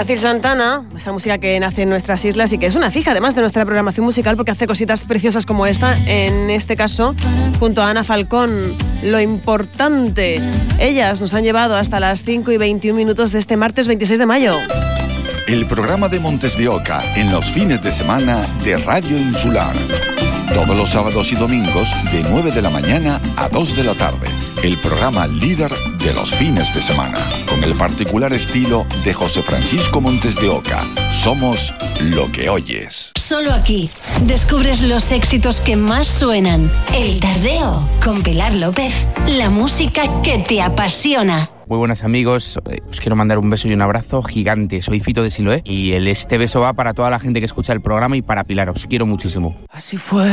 Acil Santana, esa música que nace en nuestras islas y que es una fija además de nuestra programación musical porque hace cositas preciosas como esta, en este caso junto a Ana Falcón. Lo importante, ellas nos han llevado hasta las 5:21 de este martes 26 de mayo. El programa de Montes de Oca en los fines de semana de Radio Insular. Todos los sábados y domingos de 9 de la mañana a 2 de la tarde. El programa líder de los fines de semana. Con el particular estilo de José Francisco Montes de Oca. Somos lo que oyes. Solo aquí descubres los éxitos que más suenan. El Tardeo con Pilar López. La música que te apasiona. Muy buenas amigos, os quiero mandar un beso y un abrazo gigante. Soy Fito de Siloé y este beso va para toda la gente que escucha el programa y para Pilar. Os quiero muchísimo. Así fue.